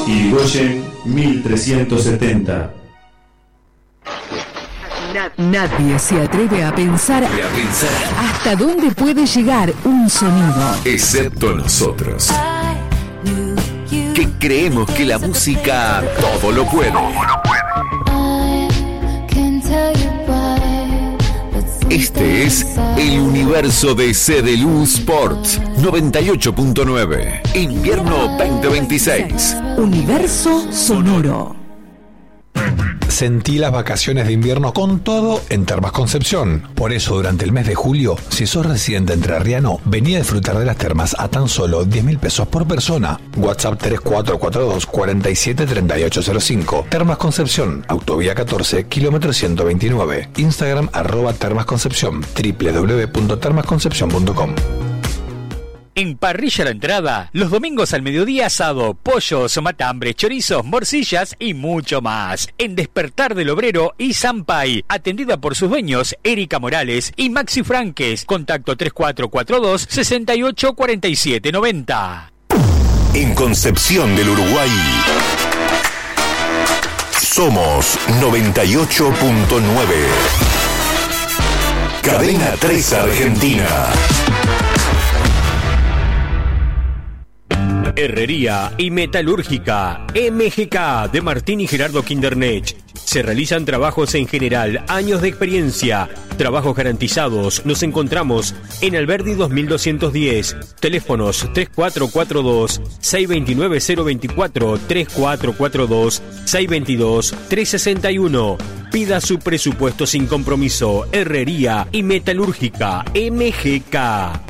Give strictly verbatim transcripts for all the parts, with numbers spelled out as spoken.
Irigoyen mil trescientos setenta. Nadie se atreve a pensar, a pensar hasta dónde puede llegar un sonido, excepto nosotros, que creemos que la música todo lo puede. Este es el universo de Cedelu Sports noventa y ocho punto nueve. Invierno veinte veintiséis. Universo sonoro. Sentí las vacaciones de invierno con todo en Termas Concepción. Por eso, durante el mes de julio, si sos residente entrerriano, vení a disfrutar de las termas a tan solo diez mil pesos por persona. WhatsApp tres cuatro cuatro dos, cuatro siete, tres ocho cero cinco. Termas Concepción, Autovía catorce, kilómetro ciento veintinueve. Instagram, arroba Termas Concepción, doble u doble u doble u punto termas concepción punto com. En Parrilla La Entrada, los domingos al mediodía asado, pollos, matambres, chorizos, morcillas y mucho más. En Despertar del Obrero y Sampay, atendida por sus dueños Erika Morales y Maxi Franques. Contacto tres cuatro cuatro dos, seis ocho cuatro siete nueve cero. En Concepción del Uruguay, somos noventa y ocho punto nueve. Cadena tres Argentina. Herrería y Metalúrgica M G K de Martín y Gerardo Kindernech. Se realizan trabajos en general, años de experiencia, trabajos garantizados. Nos encontramos en Alberdi dos mil doscientos diez. Teléfonos tres cuatro cuatro dos, seis dos nueve cero dos cuatro, tres cuatro cuatro dos, seis dos dos, tres seis uno. Pida su presupuesto sin compromiso. Herrería y Metalúrgica M G K.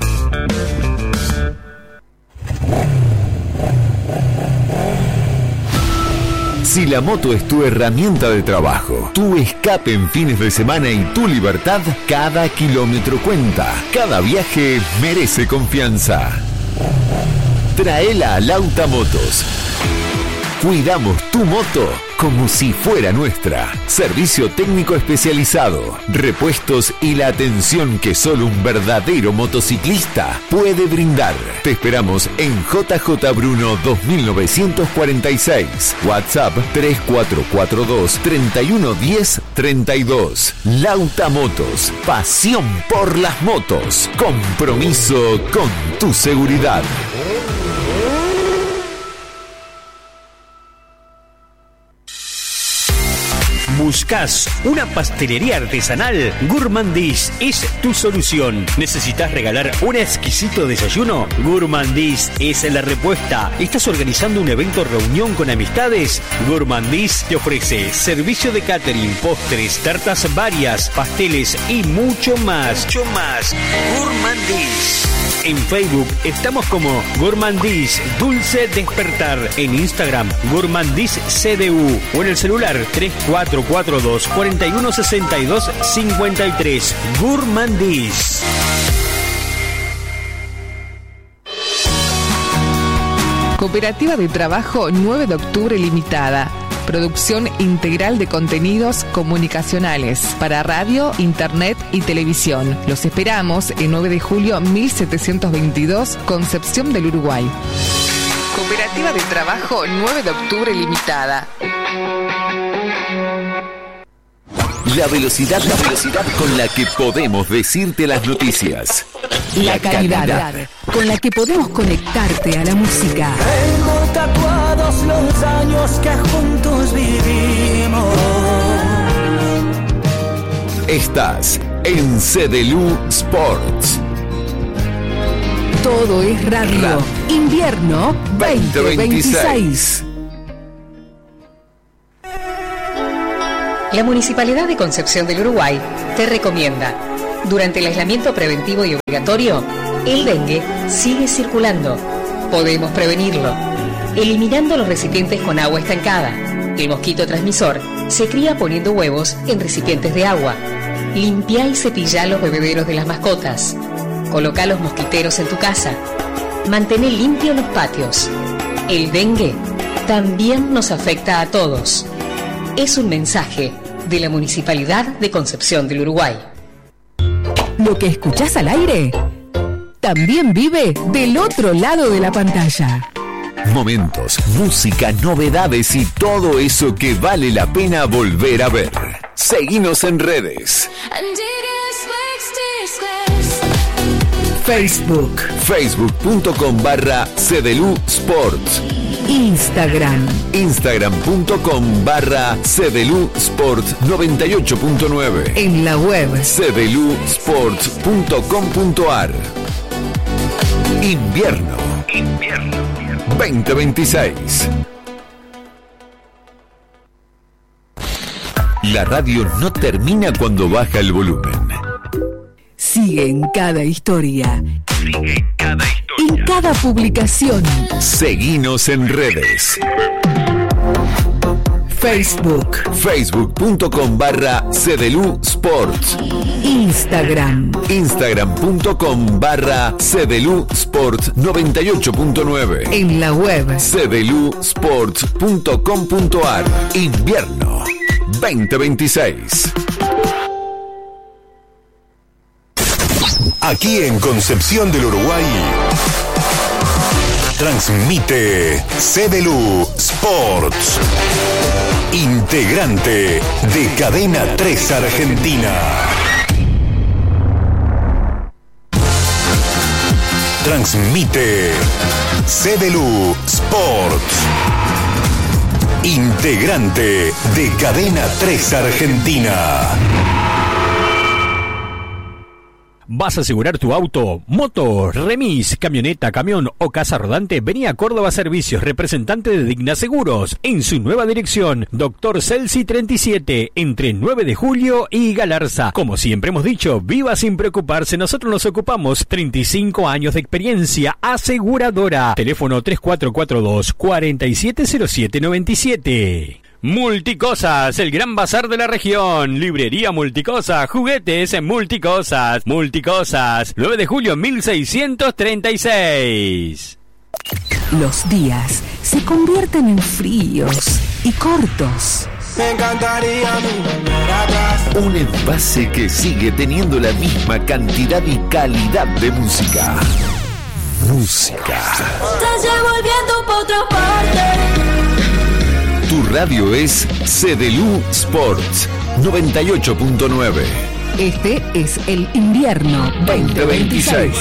Si la moto es tu herramienta de trabajo, tu escape en fines de semana y tu libertad, cada kilómetro cuenta. Cada viaje merece confianza. Traela a Lauta Motos. Cuidamos tu moto como si fuera nuestra. Servicio técnico especializado, repuestos y la atención que solo un verdadero motociclista puede brindar. Te esperamos en J J Bruno dos mil novecientos cuarenta y seis. WhatsApp tres cuatro cuatro dos, tres uno uno cero, tres dos. Lauta Motos. Pasión por las motos. Compromiso con tu seguridad. ¿Buscas una pastelería artesanal? Gourmandis es tu solución. ¿Necesitas regalar un exquisito desayuno? Gourmandis es la respuesta. ¿Estás organizando un evento reunión con amistades? Gourmandis te ofrece servicio de catering, postres, tartas varias, pasteles y mucho más. Mucho más. Gourmandis. En Facebook estamos como Gourmandis Dulce Despertar. En Instagram, Gourmandis C D U. O en el celular tres cuatro cuatro dos, cuatro uno seis dos, cinco tres. Gourmandis. Cooperativa de Trabajo nueve de octubre Limitada. Producción integral de contenidos comunicacionales para radio, internet y televisión. Los esperamos en nueve de julio mil setecientos veintidós, Concepción del Uruguay. Cooperativa de Trabajo nueve de octubre Limitada. La velocidad, la velocidad con la que podemos decirte las noticias. La calidad, calidad con la que podemos conectarte a la música. Tengo tatuados los años que juntos vivimos. Estás en Cedelu Sports. Todo es radio. radio. Invierno veinte veintiséis. La Municipalidad de Concepción del Uruguay te recomienda: durante el aislamiento preventivo y obligatorio, el dengue sigue circulando. Podemos prevenirlo eliminando los recipientes con agua estancada. El mosquito transmisor se cría poniendo huevos en recipientes de agua. Limpia y cepilla los bebederos de las mascotas. Coloca los mosquiteros en tu casa. Mantén limpios los patios. El dengue también nos afecta a todos. Es un mensaje de la Municipalidad de Concepción del Uruguay. Lo que escuchás al aire también vive del otro lado de la pantalla. Momentos, música, novedades y todo eso que vale la pena volver a ver. Seguinos en redes. Facebook. Facebook.com barra Cedelu Sports. Instagram. Instagram.com barra Cedelu Sports noventa y ocho punto nueve. En la web cedelu sports punto com punto ar. Invierno. Invierno. veinte veintiséis. La radio no termina cuando baja el volumen. Sigue en cada historia. Sigue en cada historia. En cada publicación. Seguinos en redes. Facebook. Facebook.com barra Cedelu Sports. Instagram. Instagram.com barra Cedelu Sports noventa y ocho punto nueve. En la web cedelu sports punto com punto ar. Invierno veinte veintiséis. Aquí en Concepción del Uruguay transmite Cedelu Sports, integrante de Cadena tres Argentina. Transmite Cedelu Sports, integrante de Cadena tres Argentina. ¿Vas a asegurar tu auto, moto, remis, camioneta, camión o casa rodante? Vení a Córdoba Servicios, representante de Digna Seguros, en su nueva dirección, Doctor Celsi treinta y siete, entre nueve de julio y Galarza. Como siempre hemos dicho, viva sin preocuparse, nosotros nos ocupamos. treinta y cinco años de experiencia aseguradora. Teléfono tres cuatro cuatro dos, cuatro siete cero siete nueve siete. Multicosas, el gran bazar de la región. Librería Multicosa, juguetes en Multicosas. Multicosas, nueve de julio mil seiscientos treinta y seis. Los días se convierten en fríos y cortos. Me encantaría volver atrás. Un envase que sigue teniendo la misma cantidad y calidad de música. Música. Te llevo el viento por otra parte. Tu radio es Cedelu Sports noventa y ocho punto nueve. Este es el invierno veinte veintiséis.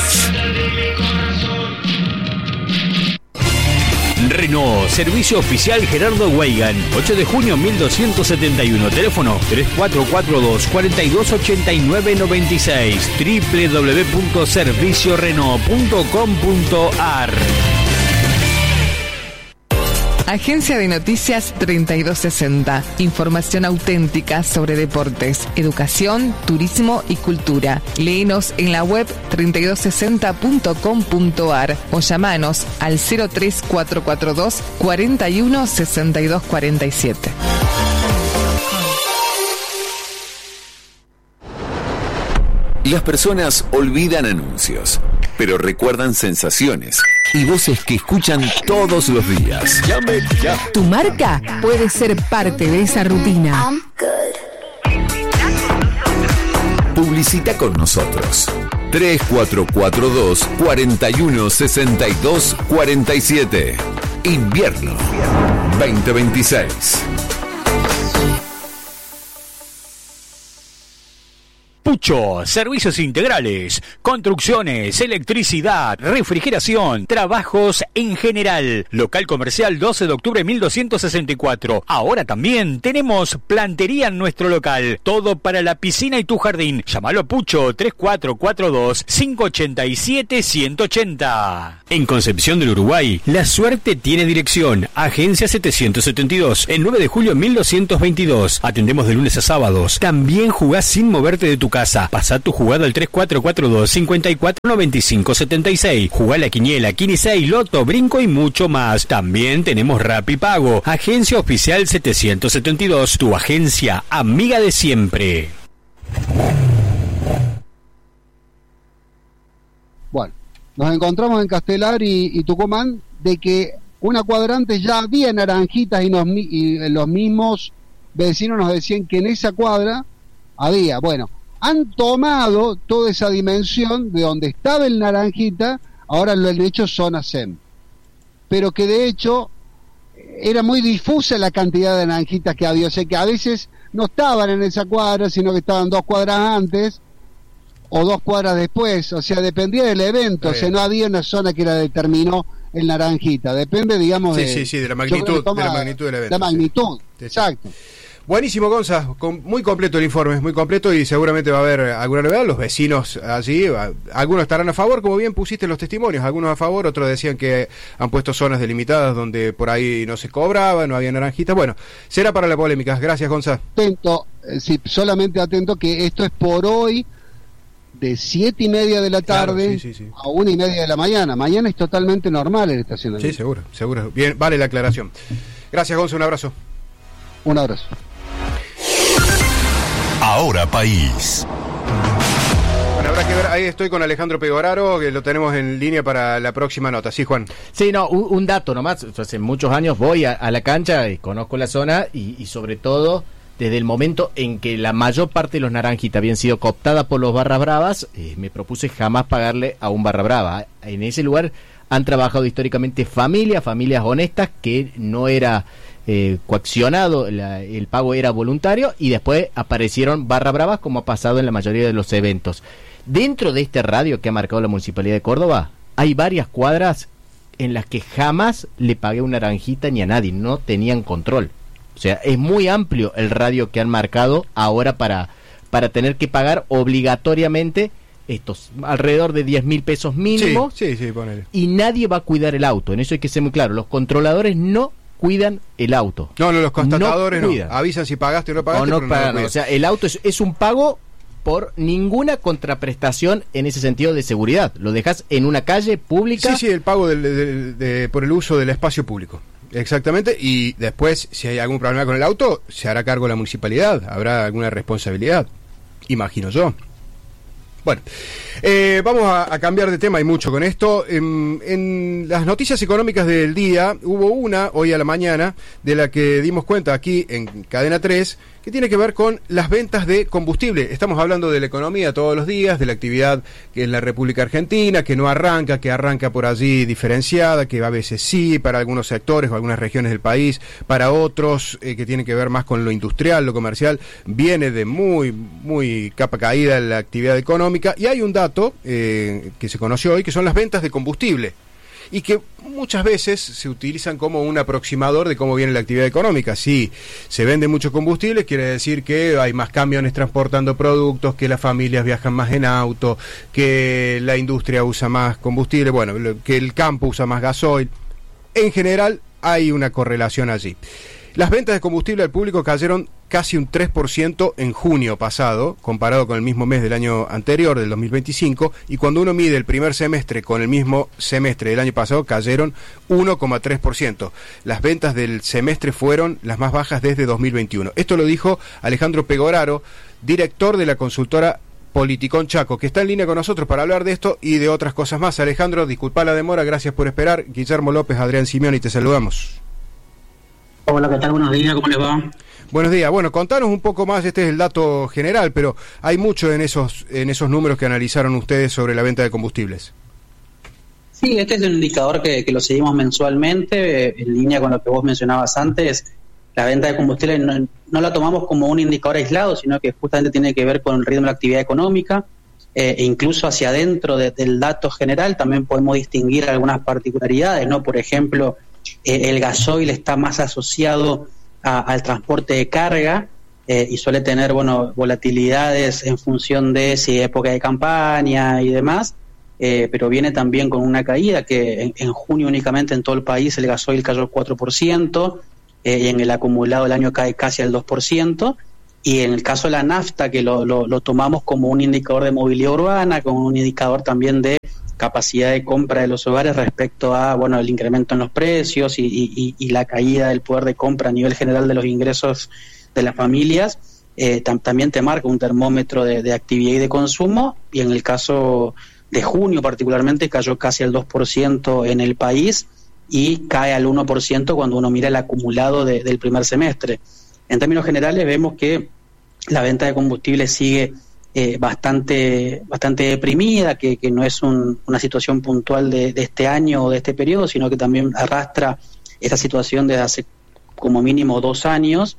Renault, servicio oficial Gerardo Weigan, ocho de junio mil doscientos setenta y uno, teléfono tres cuatro cuatro dos, cuatro dos ocho nueve nueve seis, doble u doble u doble u punto servicio renault punto com punto ar. Agencia de Noticias treinta y dos sesenta. Información auténtica sobre deportes, educación, turismo y cultura. Léenos en la web treinta y dos sesenta punto com punto ar o llamanos al cero tres cuatro cuatro dos, cuatro uno, seis dos cuatro siete. Las personas olvidan anuncios, pero recuerdan sensaciones y voces que escuchan todos los días. Llame ya. Tu marca puede ser parte de esa rutina. Publicita con nosotros. tres cuatro cuatro dos, cuatro uno, seis dos cuatro siete. Invierno veinte veintiséis. Pucho, servicios integrales, construcciones, electricidad, refrigeración, trabajos en general. Local comercial doce de octubre mil doscientos sesenta y cuatro. Ahora también tenemos plantería en nuestro local. Todo para la piscina y tu jardín. Llámalo a Pucho tres cuatro cuatro dos, cinco ocho siete, uno cero ocho cero. En Concepción del Uruguay, la suerte tiene dirección. Agencia setecientos setenta y dos, el nueve de julio mil doscientos veintidós. Atendemos de lunes a sábados. También jugás sin moverte de tu casa. Pasá tu jugada al tres cuatro cuatro dos, cinco cuatro nueve cinco siete seis. Jugá la quiniela, quince, loto, brinco y mucho más. También tenemos Rapipago. Agencia Oficial setecientos setenta y dos, tu agencia amiga de siempre. Bueno, nos encontramos en Castelar y, y Tucumán de que una cuadrante ya había naranjitas y, nos, y los mismos vecinos nos decían que en esa cuadra había, bueno, han tomado toda esa dimensión de donde estaba el naranjita, ahora lo han hecho zona S E M. pero que de hecho era muy difusa la cantidad de naranjitas que había, o sea que a veces no estaban en esa cuadra, sino que estaban dos cuadras antes o dos cuadras después, o sea, dependía del evento, o sea, no había una zona que la determinó el naranjita, depende, digamos, sí, de, sí, sí, de la magnitud, toma, de la magnitud del evento. La magnitud, sí. exacto. Buenísimo, Gonza, con, muy completo el informe, muy completo, y seguramente va a haber alguna novedad. Los vecinos allí, algunos estarán a favor, como bien pusiste los testimonios, algunos a favor, otros decían que han puesto zonas delimitadas donde por ahí no se cobraba, no había naranjitas. Bueno, será para la polémica. Gracias, Gonza. Atento, eh, sí, solamente atento que esto es por hoy, de siete y media de la tarde, claro, sí, sí, sí, a una y media de la mañana. Mañana es totalmente normal el estacionamiento. Sí, seguro, seguro. Bien, vale la aclaración. Gracias, Gonza, un abrazo. Un abrazo. Ahora País. Bueno, habrá que ver, ahí estoy con Alejandro Pegoraro, que lo tenemos en línea para la próxima nota. Sí, Juan. Sí, no, un, un dato nomás. Hace muchos años voy a, a la cancha y conozco la zona y, y sobre todo desde el momento en que la mayor parte de los naranjitas habían sido cooptadas por los barras bravas, eh, me propuse jamás pagarle a un barra brava. En ese lugar han trabajado históricamente familias, familias honestas, que no era eh, coaccionado, la, el pago era voluntario, y después aparecieron barra bravas, como ha pasado en la mayoría de los eventos. Dentro de este radio que ha marcado la Municipalidad de Córdoba, hay varias cuadras en las que jamás le pagué una naranjita ni a nadie, no tenían control. O sea, es muy amplio el radio que han marcado ahora para, para tener que pagar obligatoriamente estos alrededor de diez mil pesos mínimo. Sí, sí, sí, ponele. Y nadie va a cuidar el auto. En eso hay que ser muy claro. Los controladores no cuidan el auto. No, no, los constatadores no. no. Avisan si pagaste o no pagaste. O no pero pagan. No o sea, el auto es, es un pago por ninguna contraprestación en ese sentido de seguridad. Lo dejas en una calle pública. Sí, sí, el pago del, del, de, por el uso del espacio público. Exactamente, y después, si hay algún problema con el auto, se hará cargo la municipalidad, habrá alguna responsabilidad, imagino yo. Bueno, eh, vamos a, a cambiar de tema, hay mucho con esto. En, en las noticias económicas del día, hubo una, hoy a la mañana, de la que dimos cuenta aquí en Cadena tres, que tiene que ver con las ventas de combustible. Estamos hablando de la economía todos los días, de la actividad que en la República Argentina, que no arranca, que arranca por allí diferenciada, que a veces sí, para algunos sectores o algunas regiones del país, para otros eh, que tiene que ver más con lo industrial, lo comercial, viene de muy, muy capa caída la actividad económica. Y hay un dato eh, que se conoció hoy, que son las ventas de combustible, y que muchas veces se utilizan como un aproximador de cómo viene la actividad económica. Si se vende mucho combustible, quiere decir que hay más camiones transportando productos, que las familias viajan más en auto, que la industria usa más combustible, bueno, que el campo usa más gasoil. En general hay una correlación allí. Las ventas de combustible al público cayeron casi un tres por ciento en junio pasado, comparado con el mismo mes del año anterior, del dos mil veinticinco, y cuando uno mide el primer semestre con el mismo semestre del año pasado, cayeron uno coma tres por ciento. Las ventas del semestre fueron las más bajas desde dos mil veintiuno. Esto lo dijo Alejandro Pegoraro, director de la consultora Politicón Chaco, que está en línea con nosotros para hablar de esto y de otras cosas más. Alejandro, disculpa la demora, gracias por esperar. Guillermo López, Adrián Simeoni, te saludamos. Hola, ¿qué tal? Buenos días, ¿cómo les va? Buenos días. Bueno, contanos un poco más, este es el dato general, pero hay mucho en esos en esos números que analizaron ustedes sobre la venta de combustibles. Sí, este es un indicador que, que lo seguimos mensualmente, en línea con lo que vos mencionabas antes. La venta de combustible no, no la tomamos como un indicador aislado, sino que justamente tiene que ver con el ritmo de la actividad económica, eh, e incluso hacia adentro de, del dato general también podemos distinguir algunas particularidades, ¿no? Por ejemplo, eh, el gasoil está más asociado a, al transporte de carga, eh, y suele tener, bueno, volatilidades en función de si es época de campaña y demás, eh, pero viene también con una caída que en, en junio únicamente en todo el país el gasoil cayó cuatro por ciento, eh, y en el acumulado del año cae casi al dos por ciento, y en el caso de la nafta, que lo, lo, lo tomamos como un indicador de movilidad urbana, como un indicador también de capacidad de compra de los hogares respecto a, bueno, el incremento en los precios y, y, y la caída del poder de compra a nivel general de los ingresos de las familias, eh, tam, también te marca un termómetro de, de actividad y de consumo, y en el caso de junio particularmente cayó casi al dos por ciento en el país y cae al uno por ciento cuando uno mira el acumulado de, del primer semestre. En términos generales vemos que la venta de combustible sigue eh, bastante bastante deprimida, que, que no es un, una situación puntual de, de este año o de este periodo, sino que también arrastra esta situación desde hace como mínimo dos años,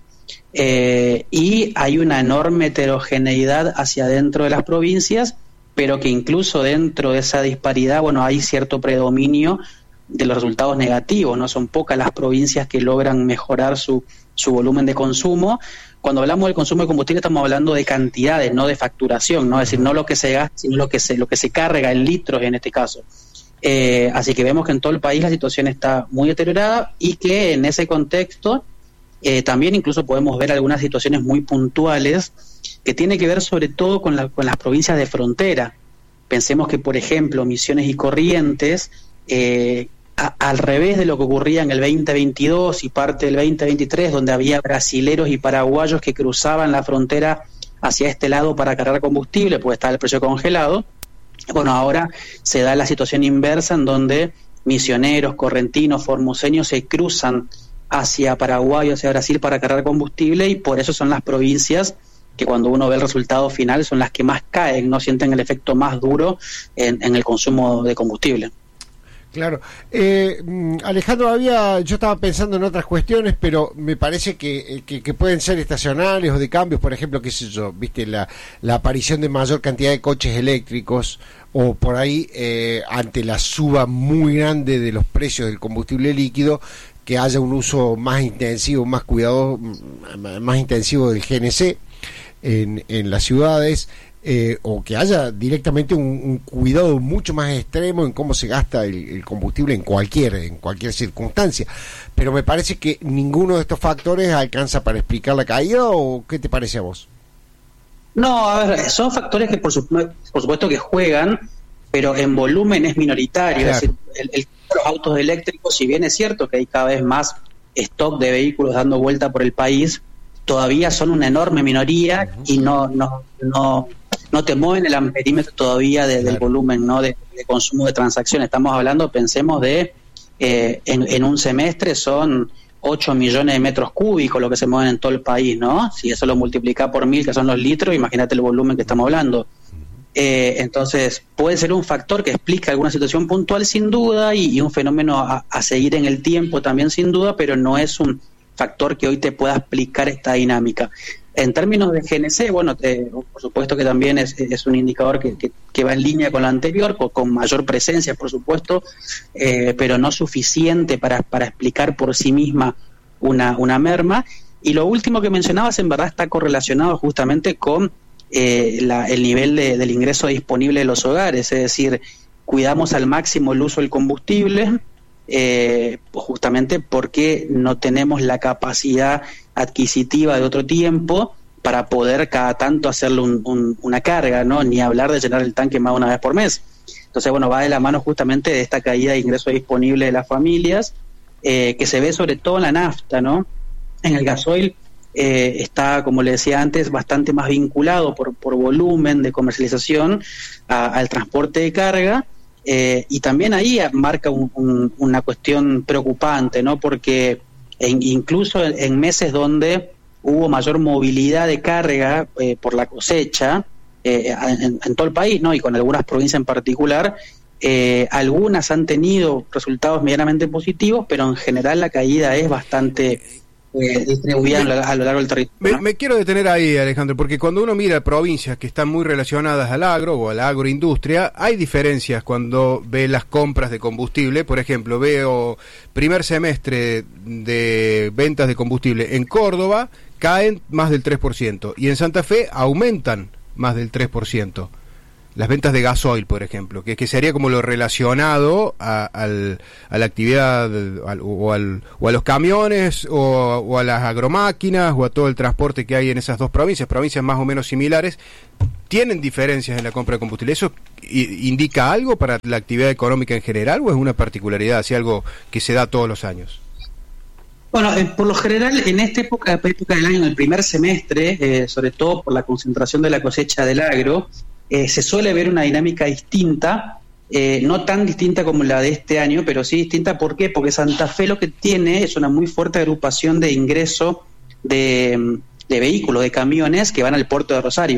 eh, y hay una enorme heterogeneidad hacia adentro de las provincias, pero que incluso dentro de esa disparidad, bueno, hay cierto predominio de los resultados negativos, no son pocas las provincias que logran mejorar su, su volumen de consumo. Cuando hablamos del consumo de combustible estamos hablando de cantidades, no de facturación, no es decir, no lo que se gasta, sino lo que se, lo que se carga en litros en este caso. Eh, así que vemos que en todo el país la situación está muy deteriorada y que en ese contexto eh, también incluso podemos ver algunas situaciones muy puntuales que tienen que ver sobre todo con, la, con las provincias de frontera. Pensemos que, por ejemplo, Misiones y Corrientes, eh, a, al revés de lo que ocurría en el veinte veintidós y parte del veinte veintitrés, donde había brasileros y paraguayos que cruzaban la frontera hacia este lado para cargar combustible, pues estaba el precio congelado. Bueno, ahora se da la situación inversa en donde misioneros, correntinos, formoseños se cruzan hacia Paraguay o hacia Brasil para cargar combustible, y por eso son las provincias que cuando uno ve el resultado final son las que más caen, no sienten el efecto más duro en, en el consumo de combustible. Claro. Eh, Alejandro, había, yo estaba pensando en otras cuestiones, pero me parece que, que, que pueden ser estacionales o de cambios, por ejemplo, qué sé yo, viste, la, la aparición de mayor cantidad de coches eléctricos, o por ahí, eh, ante la suba muy grande de los precios del combustible líquido, que haya un uso más intensivo, más cuidado, más intensivo del G N C en, en las ciudades. Eh, o que haya directamente un, un cuidado mucho más extremo en cómo se gasta el, el combustible en cualquier en cualquier circunstancia, pero me parece que ninguno de estos factores alcanza para explicar la caída. ¿O qué te parece a vos? No, a ver, son factores que por, su, por supuesto que juegan, pero en volumen es minoritario. Claro. Es decir, el, el, los autos eléctricos, si bien es cierto que hay cada vez más stock de vehículos dando vuelta por el país, todavía son una enorme minoría. Uh-huh. Y no no no no te mueven el amperímetro todavía de, del volumen, ¿no? de, de consumo de transacciones. Estamos hablando, pensemos, de eh, en, en un semestre son ocho millones de metros cúbicos lo que se mueven en todo el país, ¿no? Si eso lo multiplica por mil, que son los litros, imagínate el volumen que estamos hablando. Eh, entonces, puede ser un factor que explica alguna situación puntual, sin duda, y, y un fenómeno a, a seguir en el tiempo también, sin duda, pero no es un factor que hoy te pueda explicar esta dinámica. En términos de G N C, bueno, te, por supuesto que también es, es un indicador que, que, que va en línea con lo anterior, con, con mayor presencia, por supuesto, eh, pero no suficiente para, para explicar por sí misma una, una merma. Y lo último que mencionabas, en verdad, está correlacionado justamente con eh, la, el nivel de, del ingreso disponible de los hogares, es decir, cuidamos al máximo el uso del combustible, eh, justamente porque no tenemos la capacidad adquisitiva de otro tiempo para poder cada tanto hacerle un, un, una carga, ¿no? Ni hablar de llenar el tanque más de una vez por mes. Entonces, bueno, va de la mano justamente de esta caída de ingreso disponible de las familias, eh, que se ve sobre todo en la nafta, ¿no? En el gasoil eh, está, como le decía antes, bastante más vinculado por, por volumen de comercialización a, al transporte de carga, eh, y también ahí marca un, un, una cuestión preocupante, ¿no? Porque En, incluso en, en meses donde hubo mayor movilidad de carga eh, por la cosecha eh, en, en todo el país, ¿no? Y con algunas provincias en particular, eh, algunas han tenido resultados medianamente positivos, pero en general la caída es bastante eh, distribuida a lo, a lo largo del territorio, ¿no? Me, me quiero detener ahí, Alejandro, porque cuando uno mira provincias que están muy relacionadas al agro o a la agroindustria, hay diferencias cuando ve las compras de combustible. Por ejemplo, veo primer semestre de ventas de combustible en Córdoba caen más del tres por ciento y en Santa Fe aumentan más del tres por ciento. Las ventas de gasoil, por ejemplo, que, que sería como lo relacionado a, al, a la actividad al, o, al, o a los camiones o, o a las agromáquinas o a todo el transporte que hay en esas dos provincias, provincias más o menos similares, tienen diferencias en la compra de combustible. ¿Eso indica algo para la actividad económica en general o es una particularidad, así algo que se da todos los años? Bueno, eh, por lo general, en esta época, época del año, en el primer semestre, eh, sobre todo por la concentración de la cosecha del agro, Eh, se suele ver una dinámica distinta, eh, no tan distinta como la de este año, pero sí distinta. ¿Por qué? Porque Santa Fe lo que tiene es una muy fuerte agrupación de ingreso de, de vehículos, de camiones que van al puerto de Rosario.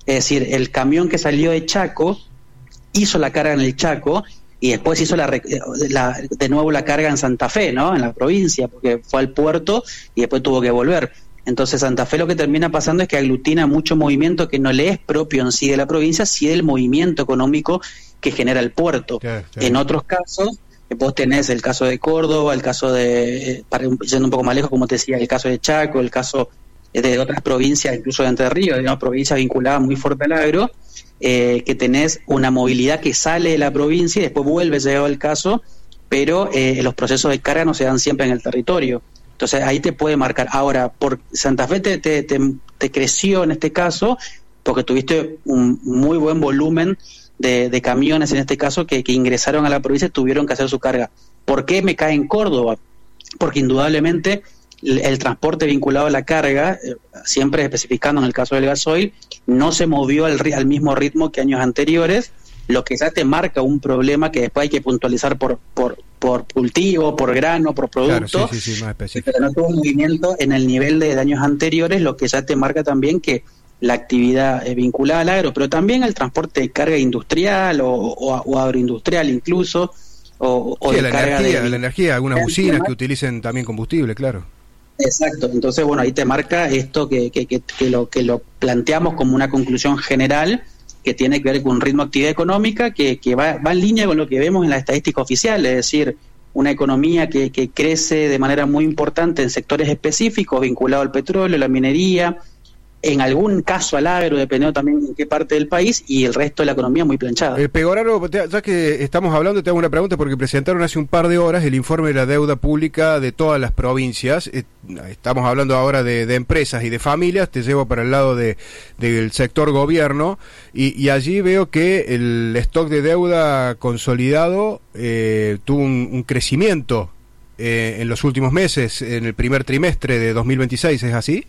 Es decir, el camión que salió de Chaco hizo la carga en el Chaco y después hizo la, la, de nuevo la carga en Santa Fe, ¿no? En la provincia, porque fue al puerto y después tuvo que volver. Entonces Santa Fe lo que termina pasando es que aglutina mucho movimiento que no le es propio en sí de la provincia, sí del movimiento económico que genera el puerto. Sí, sí. En otros casos, vos tenés el caso de Córdoba, el caso de, para yendo un poco más lejos, como te decía, el caso de Chaco, el caso de otras provincias, incluso de Entre Ríos, de una provincia vinculada muy fuerte al agro, eh, que tenés una movilidad que sale de la provincia y después vuelve, llegado el caso, pero eh, los procesos de carga no se dan siempre en el territorio. Entonces ahí te puede marcar. Ahora, por Santa Fe te, te, te, te creció en este caso porque tuviste un muy buen volumen de, de camiones, en este caso, que, que ingresaron a la provincia y tuvieron que hacer su carga. ¿Por qué me cae en Córdoba? Porque indudablemente el, el transporte vinculado a la carga, eh, siempre especificando en el caso del gasoil, no se movió al, al mismo ritmo que años anteriores, lo que ya te marca un problema que después hay que puntualizar por por por cultivo, por grano, por producto, claro, sí, sí, sí, más específico. Pero no tuvo un movimiento en el nivel de, de años anteriores, lo que ya te marca también que la actividad eh, vinculada al agro, pero también el transporte de carga industrial o, o, o agroindustrial incluso, o, o sí, de la carga energía, de, la energía, algunas usinas que utilicen también combustible, claro. Exacto, entonces bueno, ahí te marca esto que, que, que, que lo que lo planteamos como una conclusión general, que tiene que ver con un ritmo de actividad económica que, que va, va en línea con lo que vemos en la estadística oficial, es decir, una economía que, que crece de manera muy importante en sectores específicos vinculados al petróleo, la minería, en algún caso al agro, dependiendo también en qué parte del país, y el resto de la economía muy planchada. Eh, Pegoraro, ya que estamos hablando, te hago una pregunta porque presentaron hace un par de horas el informe de la deuda pública de todas las provincias. Eh, estamos hablando ahora de, de empresas y de familias, te llevo para el lado de, del sector gobierno, y, y allí veo que el stock de deuda consolidado eh, tuvo un, un crecimiento eh, en los últimos meses, en el primer trimestre de dos mil veintiséis, ¿es así?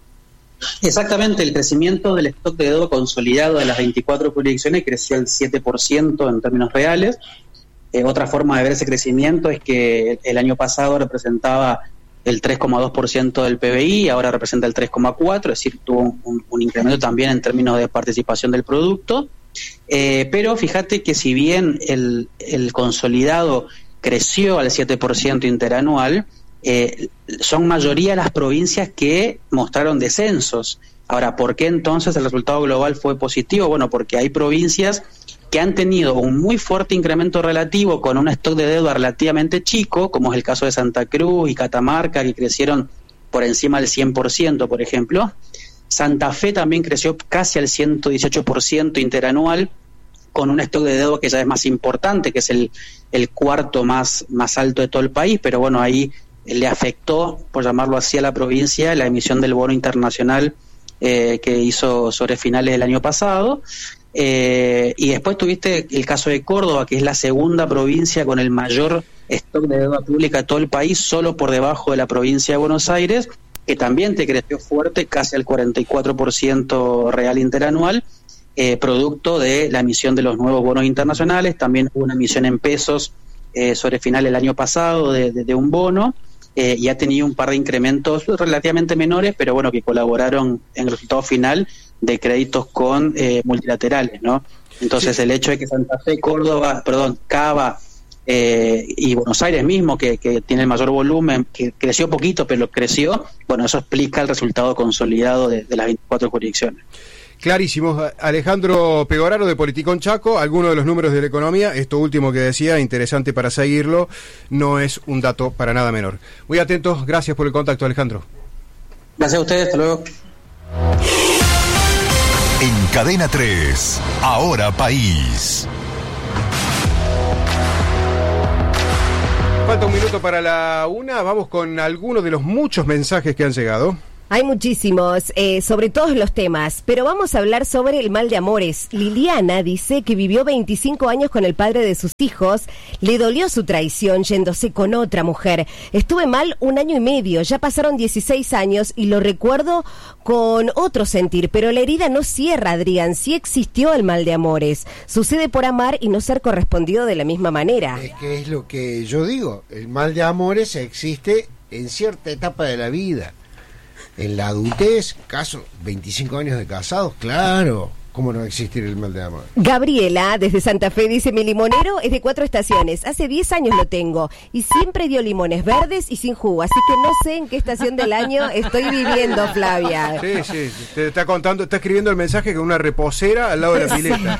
Exactamente, el crecimiento del stock de deuda consolidado de las veinticuatro jurisdicciones creció el siete por ciento en términos reales. Eh, otra forma de ver ese crecimiento es que el año pasado representaba el tres coma dos por ciento del P B I, ahora representa el tres coma cuatro por ciento, es decir, tuvo un, un incremento también en términos de participación del producto. Eh, pero fíjate que si bien el, el consolidado creció al siete por ciento interanual, Eh, son mayoría las provincias que mostraron descensos. Ahora, ¿por qué entonces el resultado global fue positivo? Bueno, porque hay provincias que han tenido un muy fuerte incremento relativo con un stock de deuda relativamente chico, como es el caso de Santa Cruz y Catamarca, que crecieron por encima del cien por ciento, por ejemplo. Santa Fe también creció casi al ciento dieciocho por ciento interanual, con un stock de deuda que ya es más importante, que es el, el cuarto más, más alto de todo el país, pero bueno, ahí le afectó, por llamarlo así, a la provincia la emisión del bono internacional eh, que hizo sobre finales del año pasado. Eh, y después tuviste el caso de Córdoba, que es la segunda provincia con el mayor stock de deuda pública de todo el país, solo por debajo de la provincia de Buenos Aires, que también te creció fuerte, casi al cuarenta y cuatro por ciento real interanual, eh, producto de la emisión de los nuevos bonos internacionales. También hubo una emisión en pesos eh, sobre final del año pasado de, de, de un bono. Eh, y ha tenido un par de incrementos relativamente menores, pero bueno, que colaboraron en el resultado final de créditos con eh, multilaterales, ¿no? Entonces, sí. El hecho de que Santa Fe, Córdoba, perdón, Cava eh, y Buenos Aires mismo, que, que tiene el mayor volumen, que creció poquito, pero creció, bueno, eso explica el resultado consolidado de, de las veinticuatro jurisdicciones. Clarísimo. Alejandro Pegoraro de Politicón Chaco, algunos de los números de la economía, esto último que decía, interesante para seguirlo, no es un dato para nada menor. Muy atentos, gracias por el contacto, Alejandro. Gracias a ustedes, hasta luego. En Cadena tres, Ahora País. Falta un minuto para la una, vamos con algunos de los muchos mensajes que han llegado. Hay muchísimos, eh, sobre todos los temas, pero vamos a hablar sobre el mal de amores. Liliana dice que vivió veinticinco años con el padre de sus hijos, le dolió su traición yéndose con otra mujer. Estuve mal un año y medio, ya pasaron dieciséis años y lo recuerdo con otro sentir, pero la herida no cierra, Adrián, sí existió el mal de amores. Sucede por amar y no ser correspondido de la misma manera. Es que es lo que yo digo, el mal de amores existe en cierta etapa de la vida. En la adultez, caso, veinticinco años de casados, claro, ¿Cómo no va a existir el mal de amor? Gabriela, desde Santa Fe, dice: mi limonero es de cuatro estaciones. Hace diez años lo tengo. Y siempre dio limones verdes y sin jugo. Así que no sé en qué estación del año estoy viviendo, Flavia. Sí, sí. Te está contando, está escribiendo el mensaje con una reposera al lado de la pileta.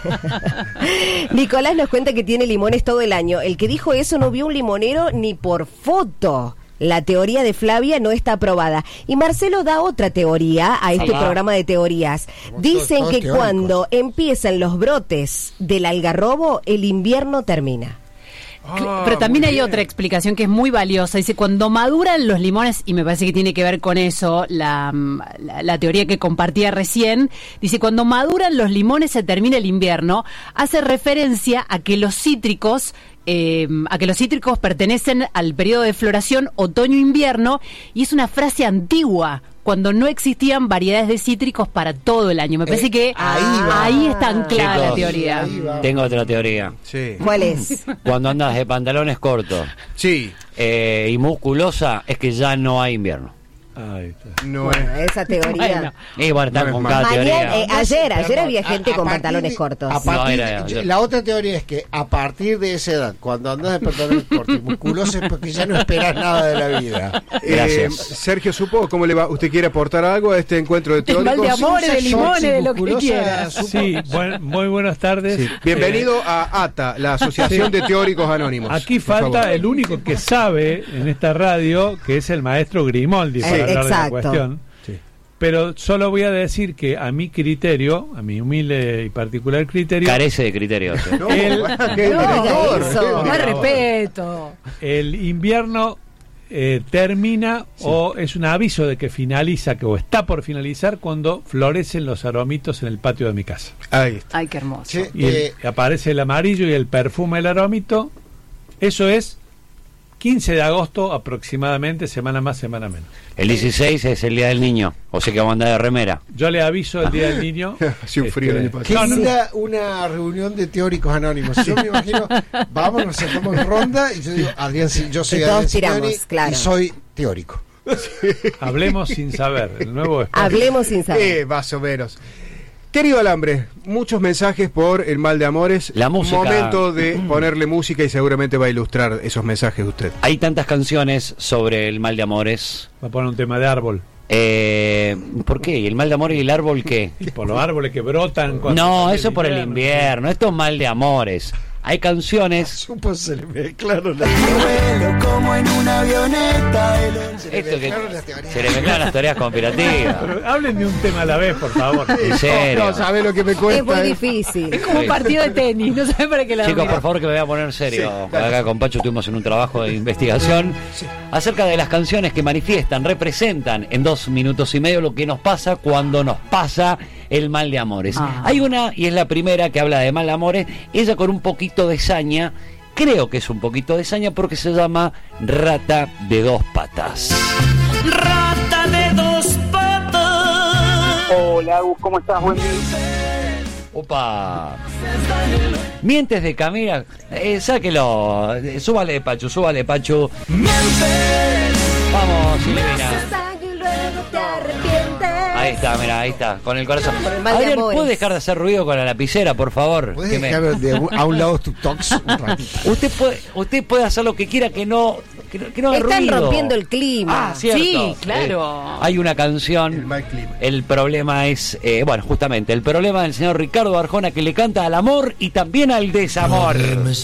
Nicolás nos cuenta que tiene limones todo el año. El que dijo eso no vio un limonero ni por foto. La teoría de Flavia no está aprobada. Y Marcelo da otra teoría a este Hola. programa de teorías. Dicen todos que teóricos. cuando empiezan los brotes del algarrobo, el invierno termina. Ah, pero también hay bien. Otra explicación que es muy valiosa. Dice, cuando maduran los limones, y me parece que tiene que ver con eso, la, la, la teoría que compartía recién, dice, cuando maduran los limones se termina el invierno. Hace referencia a que los cítricos... Eh, a que los cítricos pertenecen al periodo de floración otoño-invierno, y es una frase antigua, cuando no existían variedades de cítricos para todo el año. Me parece eh, que ahí, ahí está anclada la teoría. Tengo otra teoría. Sí. ¿Cuál es? Cuando andas de pantalones cortos sí. eh, y musculosa, es que ya no hay invierno. Ay, no bueno, es. Esa teoría. Bueno, y bueno, están no con cada Mañana, teoría. Eh, ayer, ayer Perdón, había gente a, a con pantalones de, cortos. A partir no, era, de, era. La otra teoría es que a partir de esa edad, cuando andas de pantalones cortos y musculosos, es porque ya no esperas nada de la vida. Gracias. Eh, Sergio, supo cómo le va. ¿Usted quiere aportar algo a este encuentro de teóricos? De amores, de limones, de lo que quiera. Sí, buen, muy buenas tardes. Sí. Bienvenido eh, a A T A, la Asociación sí. de Teóricos Anónimos. Aquí falta el único que sabe en esta radio, que es el maestro Grimaldi, para eh, hablar exacto. de la cuestión. Sí. Pero solo voy a decir que a mi criterio, a mi humilde y particular criterio... Carece de criterios. ¿eh? No, el, ¿qué no, eso, más respeto. El invierno eh, termina sí. o es un aviso de que finaliza, que o está por finalizar, cuando florecen los aromitos en el patio de mi casa. Ahí está. Ay, qué hermoso. Sí, y el, eh, aparece el amarillo y el perfume del aromito. Eso es quince de agosto aproximadamente, semana más, semana menos. El dieciséis es el Día del Niño, o sea que vamos a andar de remera. Yo le aviso el Día del Niño. Hace un frío este, Qué no, linda no. una reunión de teóricos anónimos. Yo me imagino, vamos, nos sentamos en ronda y yo digo, Adrián, yo soy Adrián Signoni, claro. y soy teórico. Sí. Hablemos sin saber, el nuevo espacio. Hablemos sin saber. Eh, más o menos. Querido Alambre, muchos mensajes por el mal de amores. La música. Momento de ponerle música y seguramente va a ilustrar esos mensajes usted. Hay tantas canciones sobre el mal de amores. Va a poner un tema de árbol. Eh, ¿Por qué? ¿Y el mal de amores y el árbol qué? Por los árboles que brotan. No, eso por el invierno. Esto es mal de amores. Hay canciones. Supo se le mezclaron las vuelo como en una avioneta. Se le Esto que se le mezclaron las teorías conspirativas. Pero hablen de un tema a la vez, por favor. En serio. No sabe lo que me cuesta. Es muy difícil. Es como un partido de tenis, no sabe para qué lado. Chicos, por favor, que me voy a poner serio. Sí, acá con Pacho estuvimos en un trabajo de investigación sí. acerca de las canciones que manifiestan, representan en dos minutos y medio lo que nos pasa cuando nos pasa el mal de amores. Ah. Hay una, y es la primera, que habla de mal de amores, ella con un poquito de saña, creo que es un poquito de saña porque se llama Rata de dos patas. Rata de dos patas. Hola, Agus, ¿cómo estás? Buen día. Opa. Mientes de Camila, eh, sáquelo, eh, súbale Pachu, súbale Pachu. Mientes. Vamos, Silvina. Ahí está, mira, ahí está, con el corazón. Adrián, ¿puede dejar de hacer ruido con la lapicera, por favor? ¿Puedes dejar me... de, a un lado tu tox un ratito? Usted puede, usted puede hacer lo que quiera, que no, que no, que no haga ruido. Están rompiendo el clima. Ah, cierto. Sí, claro. Eh, hay una canción. El mal clima. El problema es, eh, bueno, justamente, el problema del señor Ricardo Arjona, que le canta al amor y también al desamor.